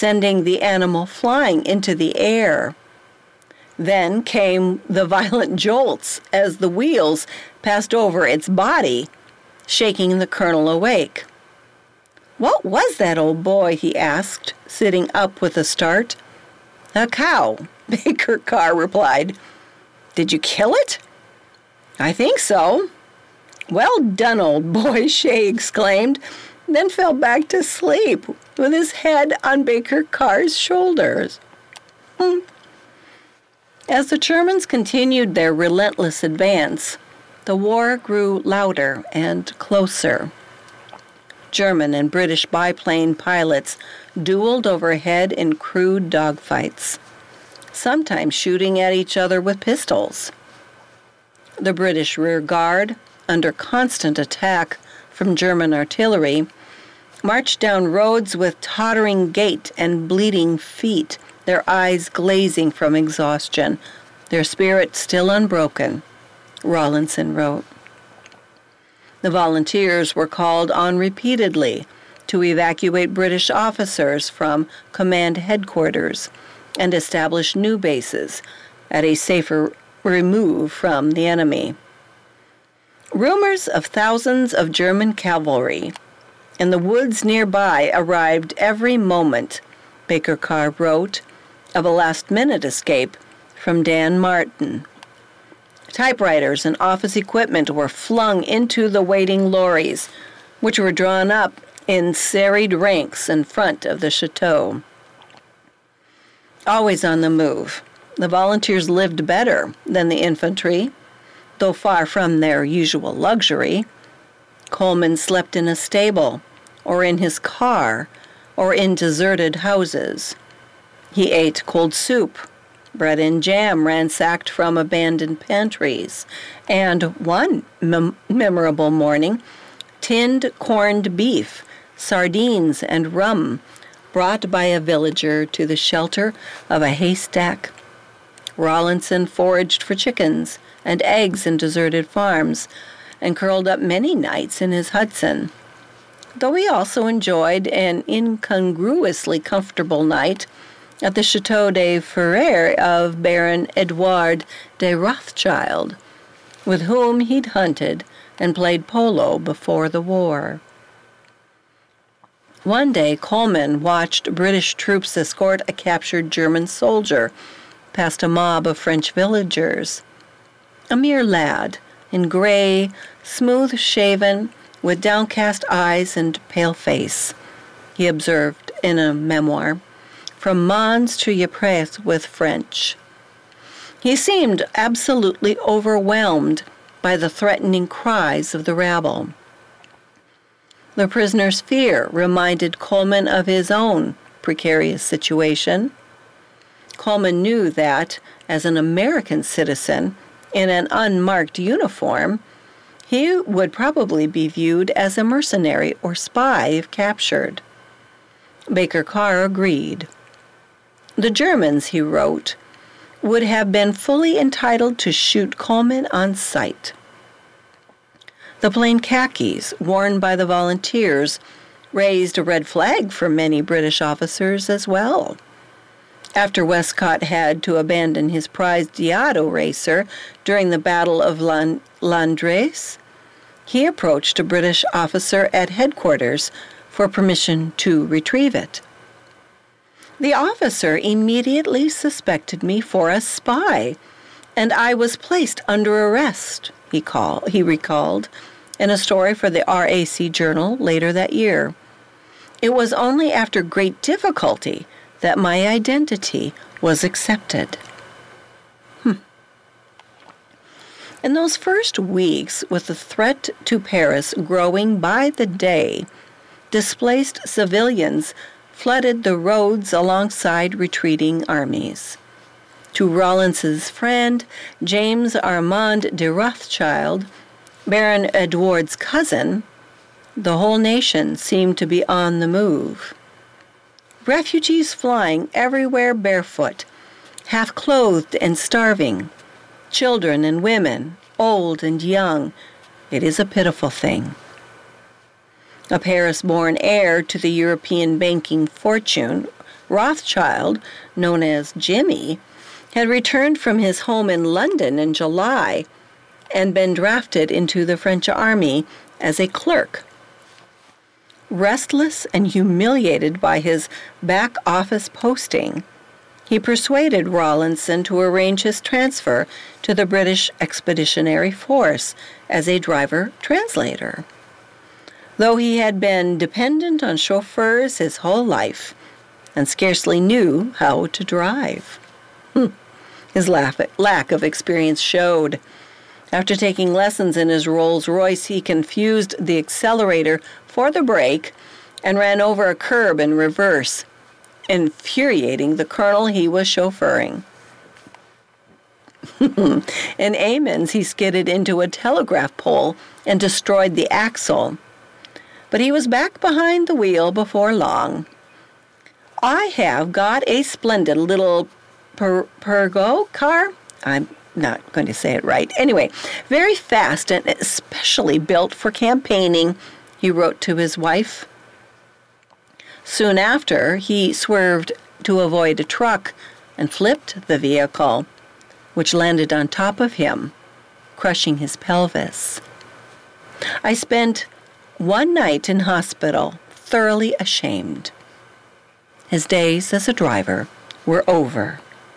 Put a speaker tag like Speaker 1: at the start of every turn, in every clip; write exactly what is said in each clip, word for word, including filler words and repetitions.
Speaker 1: sending the animal flying into the air. Then came the violent jolts as the wheels passed over its body, shaking the colonel awake. "What was that, old boy?" he asked, sitting up with a start. "A cow," Baker Carr replied. "Did you kill it?" "I think so." "Well done, old boy," Shea exclaimed, then fell back to sleep with his head on Baker Carr's shoulders. Hmm. As the Germans continued their relentless advance, the war grew louder and closer. German and British biplane pilots dueled overhead in crude dogfights, sometimes shooting at each other with pistols. The British rear guard, under constant attack from German artillery, marched down roads with tottering gait and bleeding feet, their eyes glazing from exhaustion, their spirit still unbroken, Rawlinson wrote. The volunteers were called on repeatedly to evacuate British officers from command headquarters and establish new bases at a safer remove from the enemy. Rumors of thousands of German cavalry in the woods nearby arrived every moment, Baker Carr wrote of a last-minute escape from Dan Martin. Typewriters and office equipment were flung into the waiting lorries, which were drawn up in serried ranks in front of the chateau. Always on the move, the volunteers lived better than the infantry, though far from their usual luxury. Coleman slept in a stable, or in his car, or in deserted houses. He ate cold soup, bread and jam ransacked from abandoned pantries, and one mem- memorable morning, tinned corned beef, sardines, and rum brought by a villager to the shelter of a haystack. Rawlinson foraged for chickens and eggs in deserted farms and curled up many nights in his Hudson, though he also enjoyed an incongruously comfortable night at the Chateau de Ferrer of Baron Edouard de Rothschild, with whom he'd hunted and played polo before the war. One day, Coleman watched British troops escort a captured German soldier past a mob of French villagers. A mere lad, in gray, smooth-shaven, with downcast eyes and pale face, he observed in a memoir, from Mons to Ypres with French. He seemed absolutely overwhelmed by the threatening cries of the rabble. The prisoner's fear reminded Coleman of his own precarious situation. Coleman knew that, as an American citizen in an unmarked uniform, he would probably be viewed as a mercenary or spy if captured. Baker Carr agreed. The Germans, he wrote, would have been fully entitled to shoot Coleman on sight. The plain khakis worn by the volunteers raised a red flag for many British officers as well. After Westcott had to abandon his prized Diado racer during the Battle of Landres, he approached a British officer at headquarters for permission to retrieve it. The officer immediately suspected me for a spy, and I was placed under arrest, he, call, he recalled in a story for the R A C Journal later that year. It was only after great difficulty that my identity was accepted. Hmm. In those first weeks, with the threat to Paris growing by the day, displaced civilians flooded the roads alongside retreating armies. To Rawlinson's friend, James Armand de Rothschild, Baron Edouard's cousin, the whole nation seemed to be on the move. Refugees flying everywhere barefoot, half-clothed and starving, children and women, old and young. It is a pitiful thing. A Paris-born heir to the European banking fortune, Rothschild, known as Jimmy, had returned from his home in London in July and been drafted into the French army as a clerk. Restless and humiliated by his back office posting, he persuaded Rawlinson to arrange his transfer to the British Expeditionary Force as a driver-translator. Though he had been dependent on chauffeurs his whole life and scarcely knew how to drive. His lack of experience showed. After taking lessons in his Rolls-Royce, he confused the accelerator for the brake and ran over a curb in reverse, infuriating the colonel he was chauffeuring. In Amiens, he skidded into a telegraph pole and destroyed the axle. But he was back behind the wheel before long. I have got a splendid little per- Peugeot car. I'm not going to say it right. Anyway, very fast and especially built for campaigning, he wrote to his wife. Soon after, he swerved to avoid a truck and flipped the vehicle, which landed on top of him, crushing his pelvis. I spent one night in hospital, thoroughly ashamed. His days as a driver were over.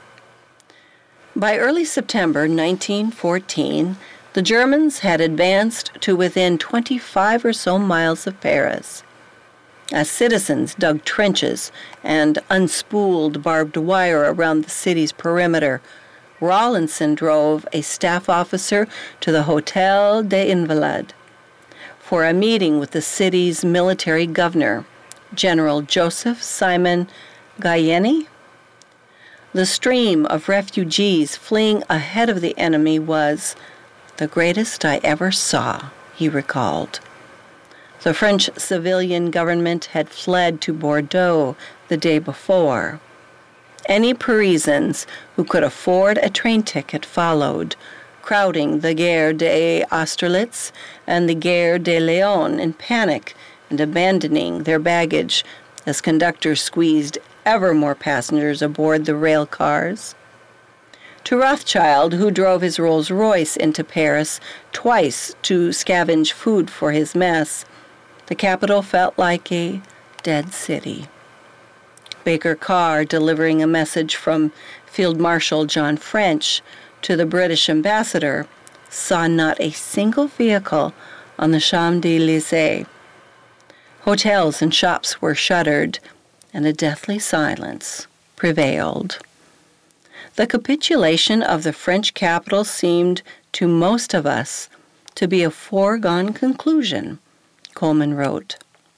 Speaker 1: By early September nineteen fourteen, the Germans had advanced to within twenty-five or so miles of Paris. As citizens dug trenches and unspooled barbed wire around the city's perimeter, Rawlinson drove a staff officer to the Hôtel des Invalides for a meeting with the city's military governor, General Joseph Simon Gallieni. The stream of refugees fleeing ahead of the enemy was the greatest I ever saw, he recalled. The French civilian government had fled to Bordeaux the day before. Any Parisians who could afford a train ticket followed, crowding the Gare d'Austerlitz and the Gare de Lyon in panic and abandoning their baggage as conductors squeezed ever more passengers aboard the rail cars. To Rothschild, who drove his Rolls-Royce into Paris twice to scavenge food for his mess, the capital felt like a dead city. Baker Carr, delivering a message from Field Marshal John French to the British ambassador, saw not a single vehicle on the Champs-Élysées. Hotels and shops were shuttered, and a deathly silence prevailed. The capitulation of the French capital seemed to most of us to be a foregone conclusion, Coleman wrote.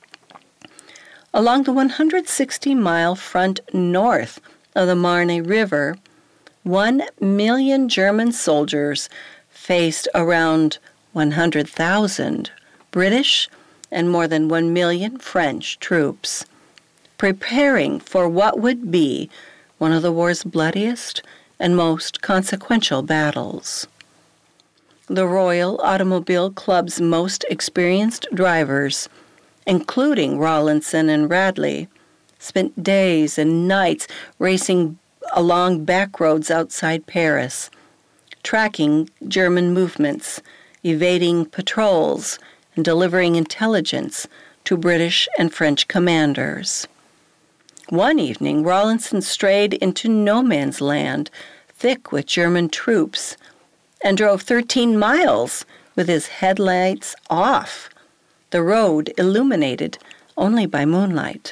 Speaker 1: Along the one hundred sixty mile front north of the Marne River, one million German soldiers faced around one hundred thousand British and more than one million French troops, preparing for what would be one of the war's bloodiest and most consequential battles. The Royal Automobile Club's most experienced drivers, including Rawlinson and Radley, spent days and nights racing along back roads outside Paris, tracking German movements, evading patrols, and delivering intelligence to British and French commanders. One evening, Rawlinson strayed into no man's land, thick with German troops, and drove thirteen miles with his headlights off, the road illuminated only by moonlight.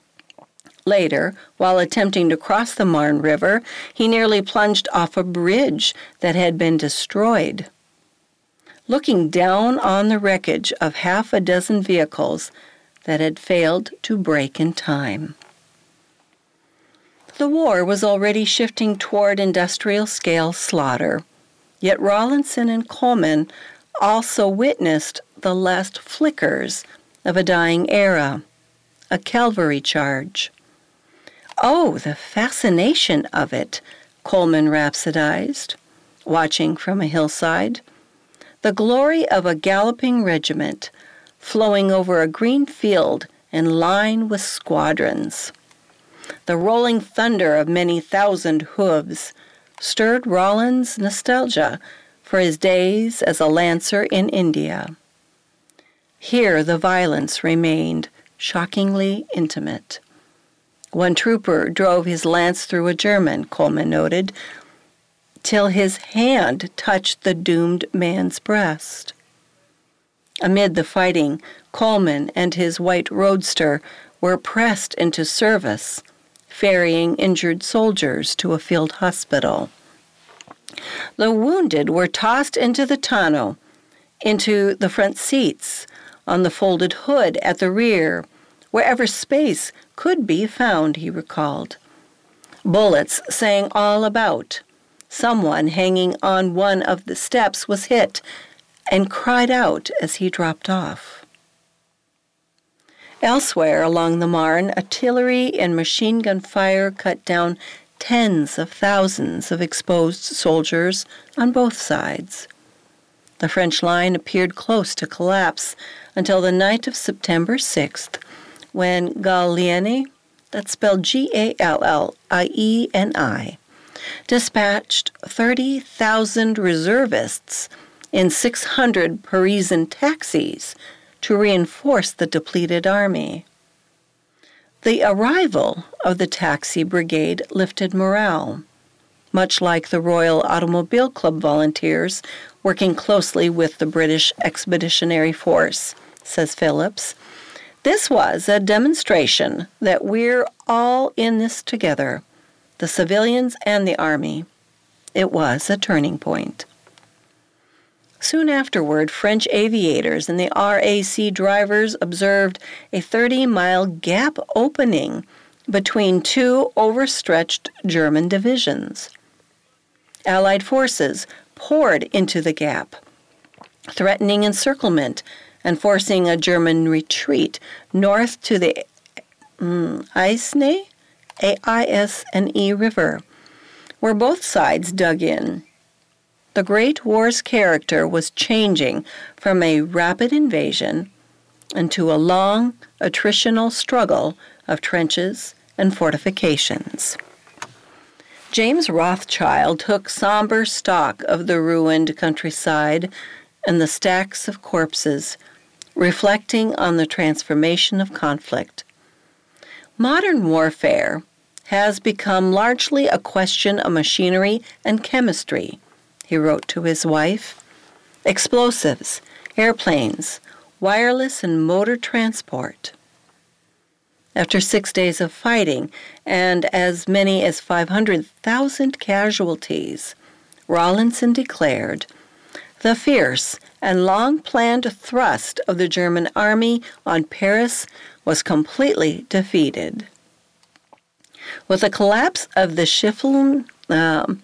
Speaker 1: Later, while attempting to cross the Marne River, he nearly plunged off a bridge that had been destroyed. Looking down on the wreckage of half a dozen vehicles that had failed to brake in time. The war was already shifting toward industrial-scale slaughter, yet Rawlinson and Coleman also witnessed the last flickers of a dying era, a cavalry charge. Oh, the fascination of it, Coleman rhapsodized, watching from a hillside. The glory of a galloping regiment flowing over a green field in line with squadrons. The rolling thunder of many thousand hooves stirred Rawlins' nostalgia for his days as a lancer in India. Here the violence remained shockingly intimate. One trooper drove his lance through a German, Coleman noted, till his hand touched the doomed man's breast. Amid the fighting, Coleman and his white roadster were pressed into service, ferrying injured soldiers to a field hospital. The wounded were tossed into the tonneau, into the front seats, on the folded hood at the rear, wherever space could be found, he recalled. Bullets sang all about. Someone hanging on one of the steps was hit and cried out as he dropped off. Elsewhere along the Marne, artillery and machine gun fire cut down tens of thousands of exposed soldiers on both sides. The French line appeared close to collapse until the night of September sixth, when Gallieni, that's spelled G A L L I E N I, dispatched thirty thousand reservists in six hundred Parisian taxis to reinforce the depleted army. The arrival of the taxi brigade lifted morale, much like the Royal Automobile Club volunteers working closely with the British Expeditionary Force, says Phillips. This was a demonstration that we're all in this together, the civilians and the army. It was a turning point. Soon afterward, French aviators and the R A C drivers observed a thirty-mile gap opening between two overstretched German divisions. Allied forces poured into the gap, threatening encirclement and forcing a German retreat north to the mm, Aisne, A I S N E River, where both sides dug in. The Great War's character was changing from a rapid invasion into a long, attritional struggle of trenches and fortifications. James Rothschild took somber stock of the ruined countryside and the stacks of corpses, reflecting on the transformation of conflict. Modern warfare has become largely a question of machinery and chemistry, he wrote to his wife. Explosives, airplanes, wireless and motor transport. After six days of fighting and as many as five hundred thousand casualties, Rawlinson declared, "The fierce and long-planned thrust of the German army on Paris was completely defeated." With the collapse of the Schlieffen, um,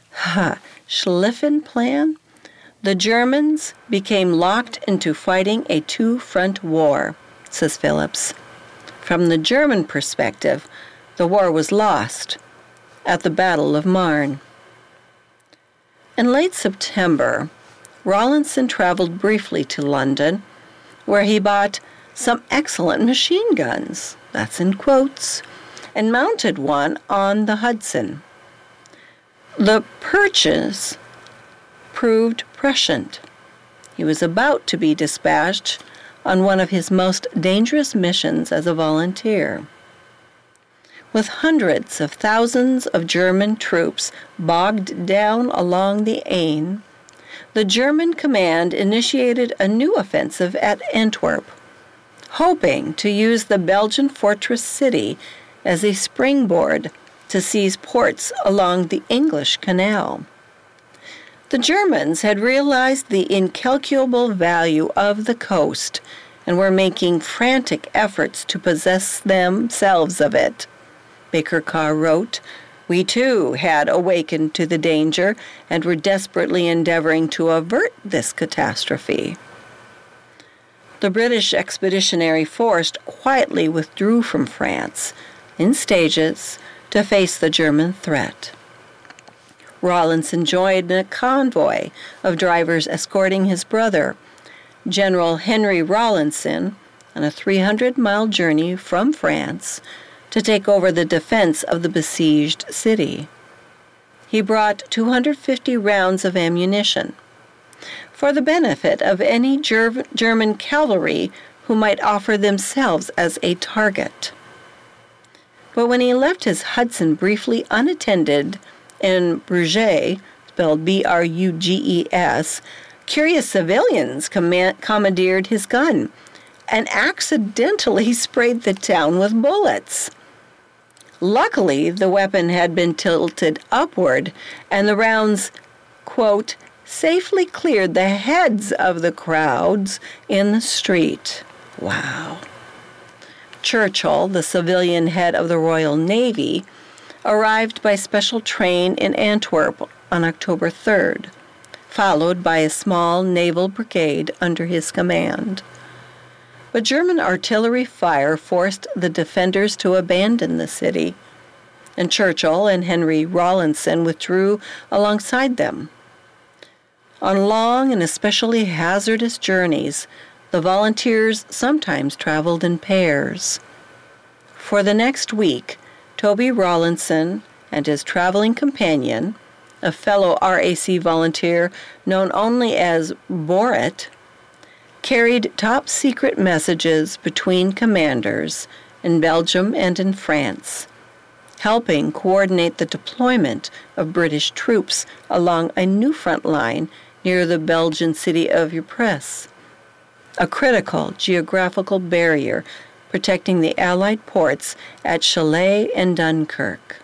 Speaker 1: Schlieffen Plan, the Germans became locked into fighting a two-front war, says Phillips. From the German perspective, the war was lost at the Battle of Marne. In late September, Rawlinson traveled briefly to London, where he bought some excellent machine guns, that's in quotes, and mounted one on the Hudson. The purchase proved prescient. He was about to be dispatched on one of his most dangerous missions as a volunteer. With hundreds of thousands of German troops bogged down along the Aisne, the German command initiated a new offensive at Antwerp, hoping to use the Belgian fortress city as a springboard to seize ports along the English Canal. The Germans had realized the incalculable value of the coast and were making frantic efforts to possess themselves of it. Baker Carr wrote, "We too had awakened to the danger and were desperately endeavoring to avert this catastrophe." The British Expeditionary Force quietly withdrew from France, in stages, to face the German threat. Rawlinson joined a convoy of drivers escorting his brother, General Henry Rawlinson, on a three hundred mile journey from France to take over the defense of the besieged city. He brought two hundred fifty rounds of ammunition for the benefit of any Ger- German cavalry who might offer themselves as a target. But when he left his Hudson briefly unattended in Bruges, spelled B R U G E S, curious civilians command- commandeered his gun and accidentally sprayed the town with bullets. Luckily, the weapon had been tilted upward, and the rounds, quote, safely cleared the heads of the crowds in the street. Wow. Churchill, the civilian head of the Royal Navy, arrived by special train in Antwerp on October third, followed by a small naval brigade under his command. But German artillery fire forced the defenders to abandon the city, and Churchill and Henry Rawlinson withdrew alongside them. On long and especially hazardous journeys, the volunteers sometimes traveled in pairs. For the next week, Toby Rawlinson and his traveling companion, a fellow R A C volunteer known only as Borit, carried top-secret messages between commanders in Belgium and in France, helping coordinate the deployment of British troops along a new front line near the Belgian city of Ypres, a critical geographical barrier protecting the Allied ports at Calais and Dunkirk.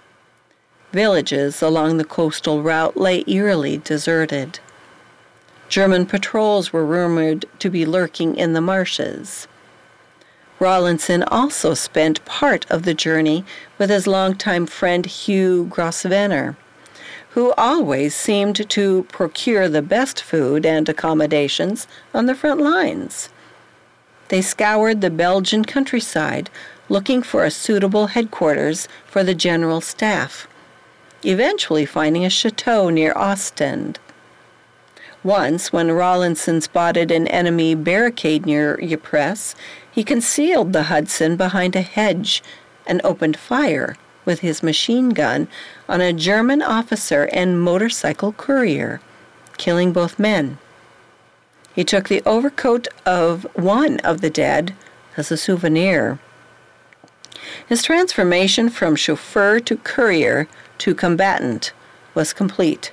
Speaker 1: Villages along the coastal route lay eerily deserted. German patrols were rumored to be lurking in the marshes. Rawlinson also spent part of the journey with his longtime friend Hugh Grosvenor, who always seemed to procure the best food and accommodations on the front lines. They scoured the Belgian countryside looking for a suitable headquarters for the general staff, eventually finding a chateau near Ostend. Once, when Rawlinson spotted an enemy barricade near Ypres, he concealed the Hudson behind a hedge and opened fire with his machine gun on a German officer and motorcycle courier, killing both men. He took the overcoat of one of the dead as a souvenir. His transformation from chauffeur to courier to combatant was complete.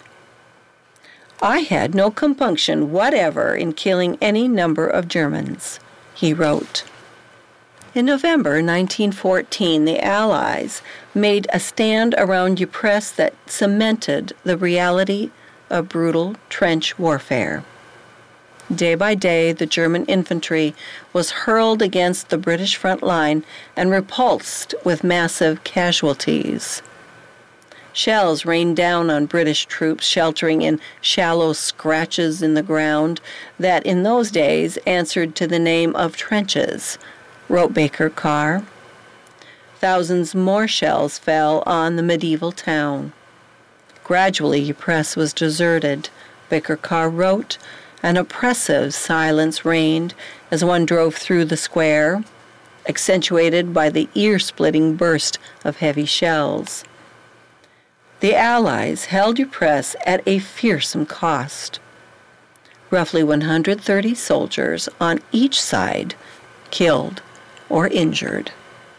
Speaker 1: I had no compunction whatever in killing any number of Germans, he wrote. In November nineteen fourteen, the Allies made a stand around Ypres that cemented the reality of brutal trench warfare. Day by day, the German infantry was hurled against the British front line and repulsed with massive casualties. Shells rained down on British troops sheltering in shallow scratches in the ground that in those days answered to the name of trenches, wrote Baker Carr. Thousands more shells fell on the medieval town. Gradually, Ypres was deserted, Baker Carr wrote. An oppressive silence reigned as one drove through the square, accentuated by the ear-splitting burst of heavy shells. The Allies held Ypres at a fearsome cost. Roughly one hundred thirty soldiers on each side killed or injured.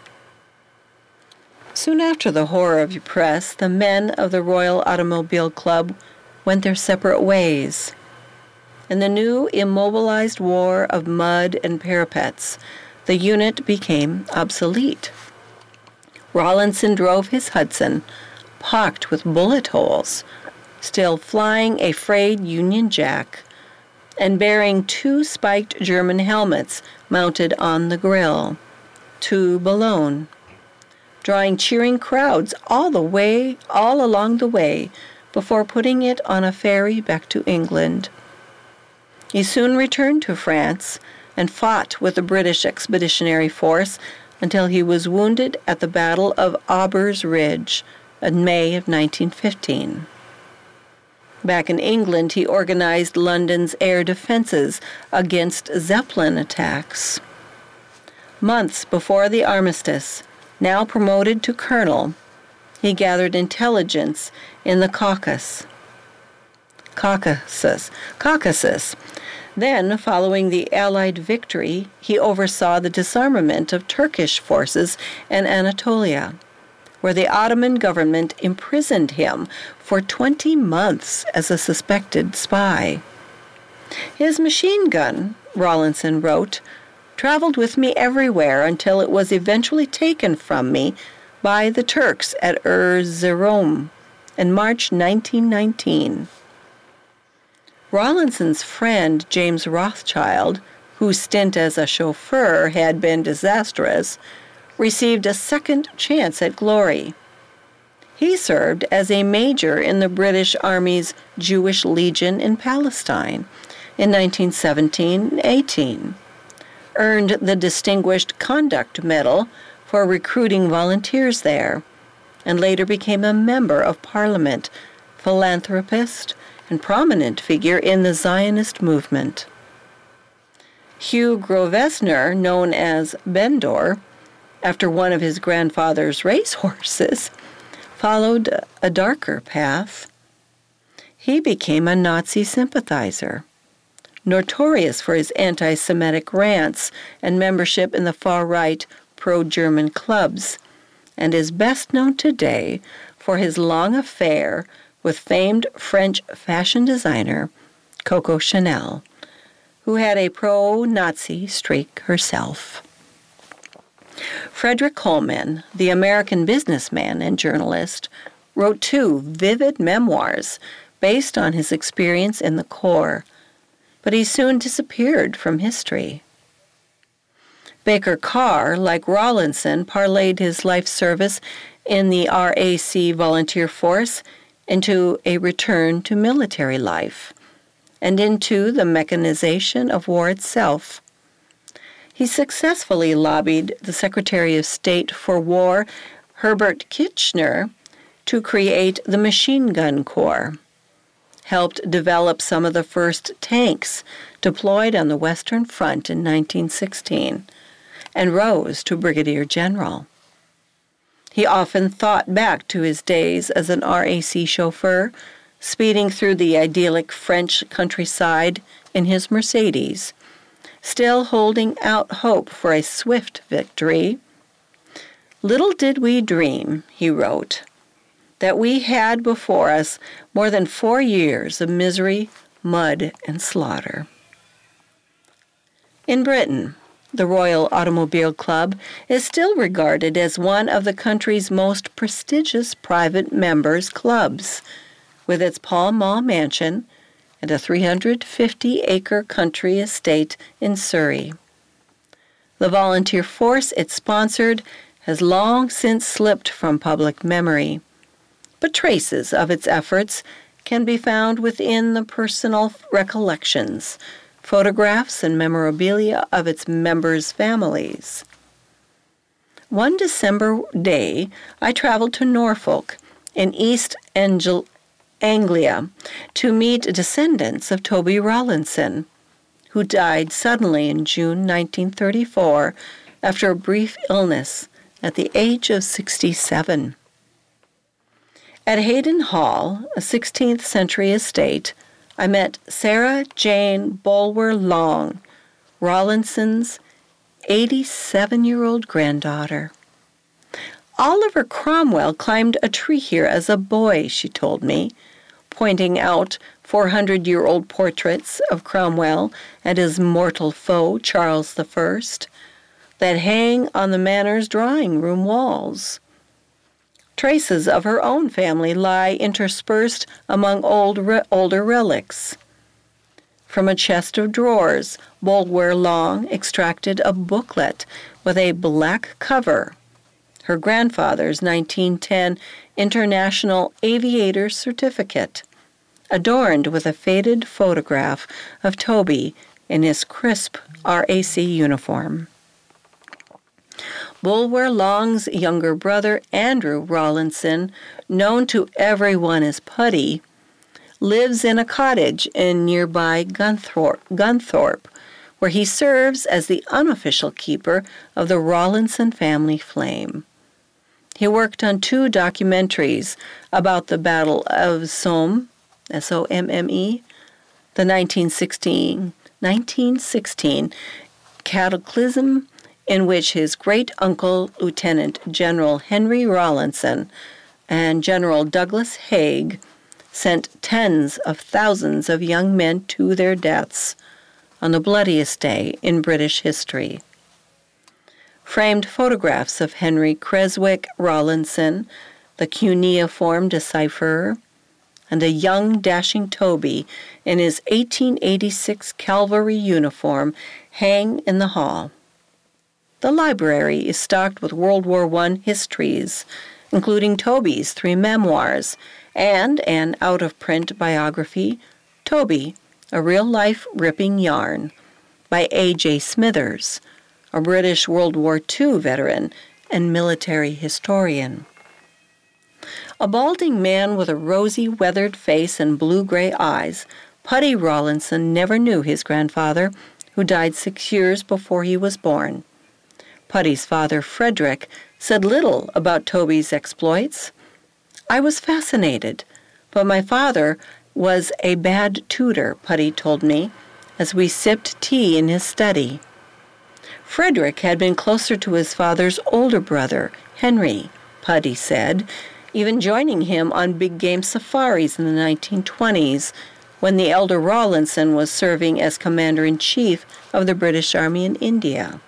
Speaker 1: Soon after the horror of Ypres, the men of the Royal Automobile Club went their separate ways. In the new immobilized war of mud and parapets, the unit became obsolete. Rawlinson drove his Hudson, pocked with bullet holes, still flying a frayed Union Jack, and bearing two spiked German helmets mounted on the grill, to Boulogne, drawing cheering crowds all the way, all along the way, before putting it on a ferry back to England. He soon returned to France and fought with the British Expeditionary Force until he was wounded at the Battle of Aubers Ridge in May of nineteen fifteen. Back in England, he organized London's air defenses against Zeppelin attacks. Months before the armistice, Now promoted to colonel, he gathered intelligence in the Caucasus. Caucasus. Caucasus. Then, following the Allied victory, he oversaw the disarmament of Turkish forces in Anatolia, where the Ottoman government imprisoned him for twenty months as a suspected spy. His machine gun, Rawlinson wrote, traveled with me everywhere until it was eventually taken from me by the Turks at Erzurum in March nineteen nineteen. Rawlinson's friend James Rothschild, whose stint as a chauffeur had been disastrous, received a second chance at glory. He served as a major in the British Army's Jewish Legion in Palestine in nineteen seventeen eighteen, earned the Distinguished Conduct Medal for recruiting volunteers there, and later became a member of Parliament, philanthropist, and prominent figure in the Zionist movement. Hugh Grovesner, known as Bendor, after one of his grandfather's racehorses, followed a darker path. He became a Nazi sympathizer, notorious for his anti-Semitic rants and membership in the far-right pro-German clubs, and is best known today for his long affair with famed French fashion designer Coco Chanel, who had a pro-Nazi streak herself. Frederick Coleman, the American businessman and journalist, wrote two vivid memoirs based on his experience in the Corps, but he soon disappeared from history. Baker Carr, like Rawlinson, parlayed his life service in the R A C volunteer force into a return to military life and into the mechanization of war itself. He successfully lobbied the Secretary of State for War, Herbert Kitchener, to create the Machine Gun Corps, helped develop some of the first tanks deployed on the Western Front in nineteen sixteen, and rose to brigadier general. He often thought back to his days as an R A C chauffeur, speeding through the idyllic French countryside in his Mercedes, still holding out hope for a swift victory. "Little did we dream," he wrote, "that we had before us more than four years of misery, mud, and slaughter." In Britain, the Royal Automobile Club is still regarded as one of the country's most prestigious private members' clubs, with its Pall Mall mansion and a three hundred fifty acre country estate in Surrey. The volunteer force it sponsored has long since slipped from public memory, but traces of its efforts can be found within the personal recollections, photographs, and memorabilia of its members' families. One December day, I traveled to Norfolk in East Angl- Anglia to meet descendants of Toby Rawlinson, who died suddenly in June nineteen thirty-four after a brief illness at the age of sixty-seven. At Hayden Hall, a sixteenth century estate, I met Sarah Jane Bulwer Long, Rawlinson's eighty-seven-year-old granddaughter. "Oliver Cromwell climbed a tree here as a boy," she told me, pointing out four hundred-year-old portraits of Cromwell and his mortal foe, Charles the First, that hang on the manor's drawing-room walls. Traces of her own family lie interspersed among old re- older relics. From a chest of drawers, Bulwer Long extracted a booklet with a black cover, her grandfather's nineteen ten International Aviator Certificate, adorned with a faded photograph of Toby in his crisp R A C uniform. Bulwer Long's younger brother, Andrew Rawlinson, known to everyone as Putty, lives in a cottage in nearby Gunthorpe, Gunthorpe, where he serves as the unofficial keeper of the Rawlinson family flame. He worked on two documentaries about the Battle of Somme, S O M M E, the nineteen sixteen, nineteen sixteen cataclysm in which his great-uncle, Lieutenant General Henry Rawlinson, and General Douglas Haig sent tens of thousands of young men to their deaths on the bloodiest day in British history. Framed photographs of Henry Creswick Rawlinson, the cuneiform decipherer, and a young, dashing Toby in his eighteen eighty-six cavalry uniform hang in the hall. The library is stocked with World War One histories, including Toby's three memoirs and an out-of-print biography, Toby, A Real-Life Ripping Yarn, by A J Smithers, a British World War Two veteran and military historian. A balding man with a rosy, weathered face and blue-gray eyes, Putty Rawlinson never knew his grandfather, who died six years before he was born. Putty's father, Frederick, said little about Toby's exploits. I was fascinated, but my father was a bad tutor, Putty told me, as we sipped tea in his study. Frederick had been closer to his father's older brother, Henry, Putty said, even joining him on big game safaris in the nineteen twenties, when the elder Rawlinson was serving as commander-in-chief of the British Army in India.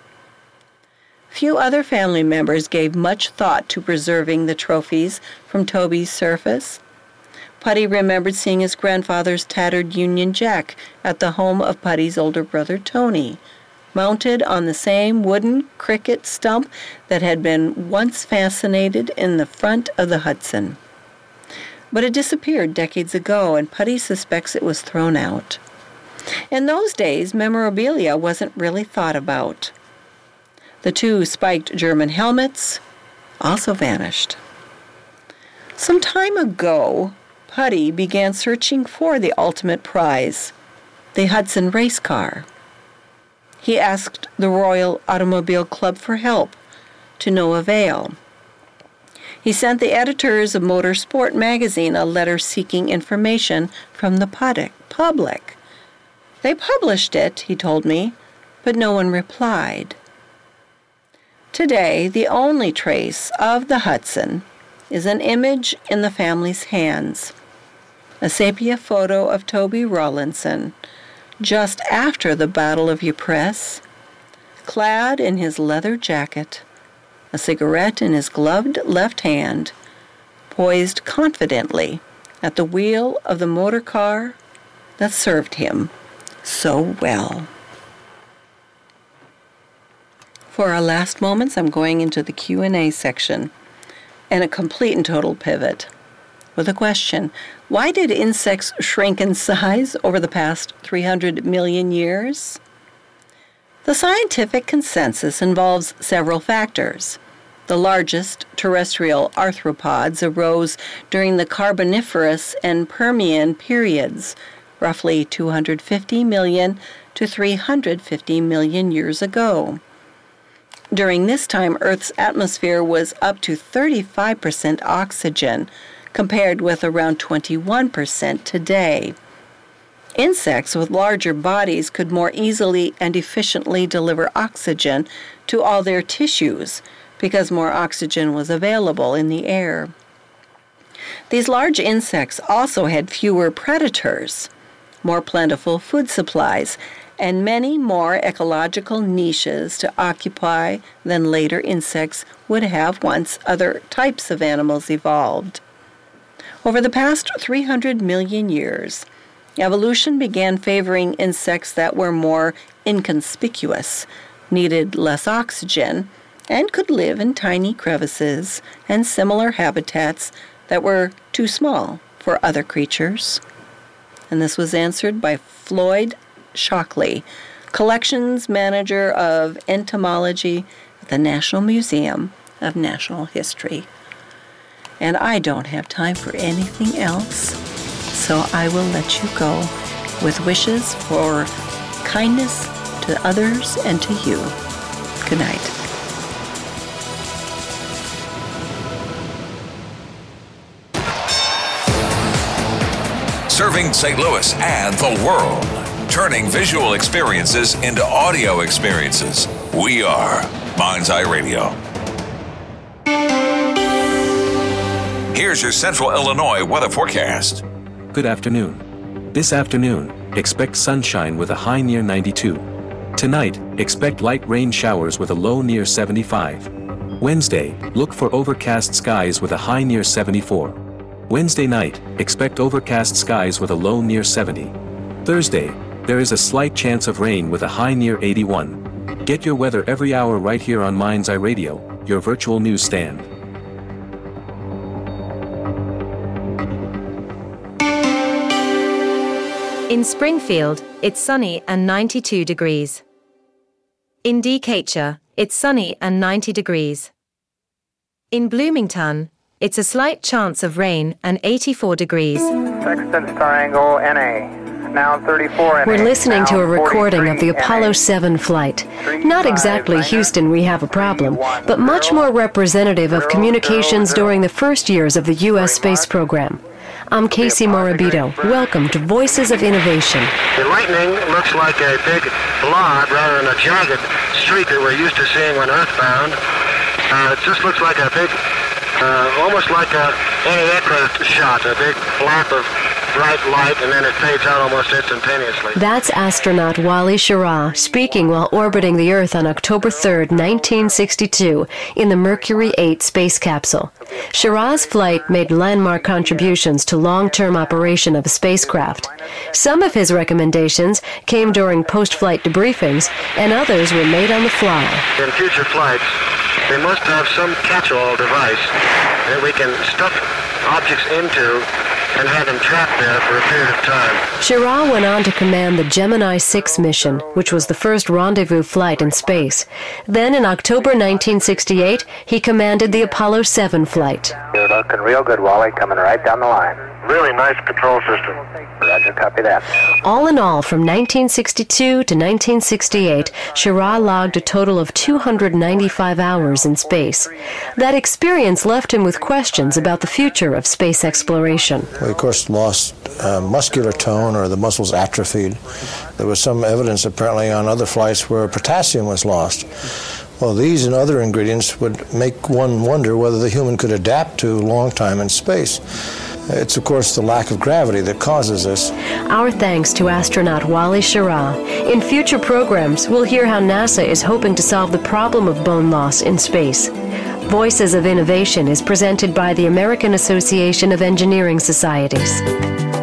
Speaker 1: Few other family members gave much thought to preserving the trophies from Toby's service. Putty remembered seeing his grandfather's tattered Union Jack at the home of Putty's older brother Tony, mounted on the same wooden cricket stump that had been once fastened in the front of the Hudson. But it disappeared decades ago, and Putty suspects it was thrown out. In those days, memorabilia wasn't really thought about. The two spiked German helmets also vanished. Some time ago, Putty began searching for the ultimate prize, the Hudson race car. He asked the Royal Automobile Club for help, to no avail. He sent the editors of Motor Sport magazine a letter seeking information from the public. They published it, he told me, but no one replied. Today, the only trace of the Hudson is an image in the family's hands, a sepia photo of Toby Rawlinson, just after the Battle of Ypres, clad in his leather jacket, a cigarette in his gloved left hand, poised confidently at the wheel of the motor car that served him so well. For our last moments, I'm going into the Q and A section and a complete and total pivot with a question. Why did insects shrink in size over the past three hundred million years? The scientific consensus involves several factors. The largest terrestrial arthropods arose during the Carboniferous and Permian periods, roughly two hundred fifty million to three hundred fifty million years ago. During this time, Earth's atmosphere was up to thirty-five percent oxygen, compared with around twenty-one percent today. Insects with larger bodies could more easily and efficiently deliver oxygen to all their tissues because more oxygen was available in the air. These large insects also had fewer predators, more plentiful food supplies, and many more ecological niches to occupy than later insects would have once other types of animals evolved. Over the past three hundred million years, evolution began favoring insects that were more inconspicuous, needed less oxygen, and could live in tiny crevices and similar habitats that were too small for other creatures. And this was answered by Floyd Shockley, collections manager of entomology at the National Museum of Natural History. And I don't have time for anything else, so I will let you go with wishes for kindness to others and to you. Good night.
Speaker 2: serving Saint Louis and the world, turning visual experiences into audio experiences. We are Mind's Eye Radio. Here's your Central Illinois weather forecast.
Speaker 3: Good afternoon. This afternoon, expect sunshine with a high near ninety-two. Tonight, expect light rain showers with a low near seventy-five. Wednesday, look for overcast skies with a high near seventy-four. Wednesday night, expect overcast skies with a low near seventy. Thursday, there is a slight chance of rain with a high near eighty-one. Get your weather every hour right here on Mind's Eye Radio, your virtual news stand.
Speaker 4: In Springfield, it's sunny and ninety-two degrees. In Decatur, it's sunny and ninety degrees. In Bloomington, it's a slight chance of rain and eighty-four degrees.
Speaker 5: Sextants Triangle N A, now thirty-four N A.
Speaker 6: We're listening to a
Speaker 5: now
Speaker 6: recording of the
Speaker 5: forty-three
Speaker 6: Apollo seven flight. Not exactly Houston, we have a problem, but much more representative of communications during the first years of the U S space program. I'm Casey Morabito. Welcome to Voices of Innovation.
Speaker 7: The lightning looks like a big blob rather than a jagged streak that we're used to seeing when earthbound. Uh, it just looks like a big, uh, almost like a anti-aircraft shot, a big flap of bright light, and then it fades out almost instantaneously.
Speaker 6: That's astronaut Wally Schirra speaking while orbiting the Earth on October third, nineteen sixty-two, in the Mercury eight space capsule. Schirra's flight made landmark contributions to long-term operation of a spacecraft. Some of his recommendations came during post-flight debriefings, and others were made on the fly.
Speaker 7: In future flights, they must have some catch-all device that we can stuff objects into and had them trapped there for a period of time.
Speaker 6: Schirra went on to command the Gemini six mission, which was the first rendezvous flight in space. Then in October nineteen sixty-eight, he commanded the Apollo seven flight.
Speaker 5: You're looking real good, Wally, coming right down the line.
Speaker 7: Really nice control system.
Speaker 5: Roger, copy that.
Speaker 6: All in all, from nineteen sixty-two to nineteen sixty-eight, Schirra logged a total of two hundred ninety-five hours in space. That experience left him with questions about the future of space exploration.
Speaker 8: We, of course, lost uh, muscular tone, or the muscles atrophied. There was some evidence apparently on other flights where potassium was lost. Well, these and other ingredients would make one wonder whether the human could adapt to a long time in space. It's, of course, the lack of gravity that causes this.
Speaker 6: Our thanks to astronaut Wally Schirra. In future programs, we'll hear how NASA is hoping to solve the problem of bone loss in space. Voices of Innovation is presented by the American Association of Engineering Societies.